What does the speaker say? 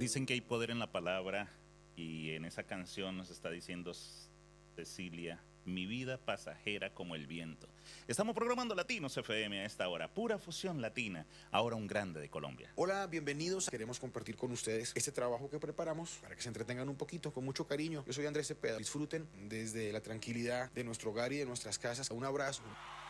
Dicen que hay poder en la palabra y en esa canción nos está diciendo Cecilia, mi vida pasajera como el viento. Estamos programando Latinos FM a esta hora, pura fusión latina, ahora un grande de Colombia. Hola, bienvenidos. Queremos compartir con ustedes este trabajo que preparamos para que se entretengan un poquito, con mucho cariño. Yo soy Andrés Cepeda. Disfruten desde la tranquilidad de nuestro hogar y de nuestras casas. Un abrazo.